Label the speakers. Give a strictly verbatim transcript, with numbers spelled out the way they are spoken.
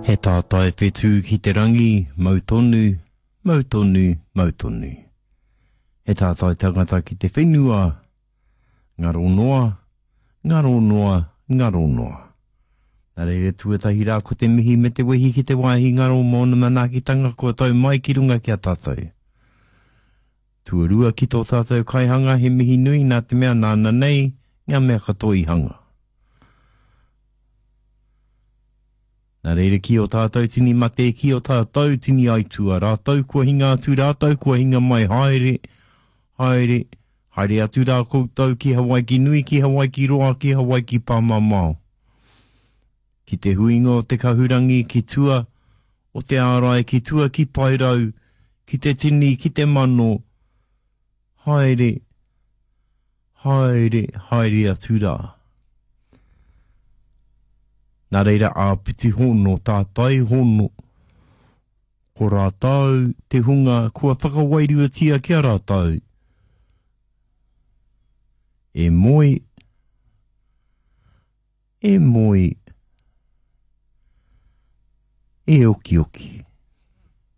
Speaker 1: He tātai whetū ki te rangi, mautonu, mautonu, mautonu. He tātai tangata ki te whenua, ngaro noa, ngaro noa, ngaro noa. Nā reire tuatahi rā ko te mihi me te wehi ki te waihi ngaro mōna manakitanga kua tau mai ki runga ki a tātou. Tuarua ki tō tātou kaihanga he mihi nui nā te mea nāna nei, ngā mea katoa i hanga. Nā reire ki o tātou tini mate, ki o tātou tini aitua, rātou kua hinga atu, rātou kua hinga mai, haere, haere, haere atu rā koutou ki Hawaii ki nui, ki Hawaii ki roa, ki Hawaii ki pāmamao. Ki te huinga o te kahurangi, ki tua, o te ārai, ki tua ki pairau, ki te tini, ki te mano, haere, haere, haere atu rā. Nā reira āpiti hono, tātai hono. Ko rātau, te hunga, kua whakawairua tia kia rātau. E moi, e moi, e oki oki.